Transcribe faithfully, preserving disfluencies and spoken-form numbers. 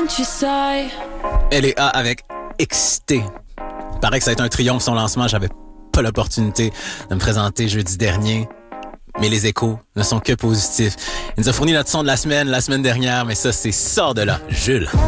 tu sais. L A avec Excité. Paraît que ça a été un triomphe son lancement. J'avais pas l'opportunité de me présenter jeudi dernier. Mais les échos ne sont que positifs. Il nous a fourni notre son de la semaine, la semaine dernière, mais ça, c'est sort de là. Jules.